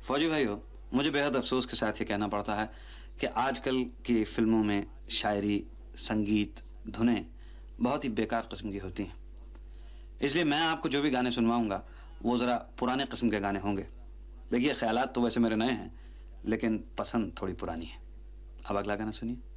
फौजी भाइयों, मुझे बेहद अफसोस के साथ ये कहना पड़ता है कि आजकल की फिल्मों में शायरी, संगीत, धुनें बहुत ही बेकार किस्म की होती हैं। इसलिए मैं आपको जो भी गाने सुनवाऊंगा वो ज़रा पुराने किस्म के गाने होंगे। देखिए, ख्यालात तो वैसे मेरे नए हैं, लेकिन पसंद थोड़ी पुरानी है। अब अगला गाना सुनिए।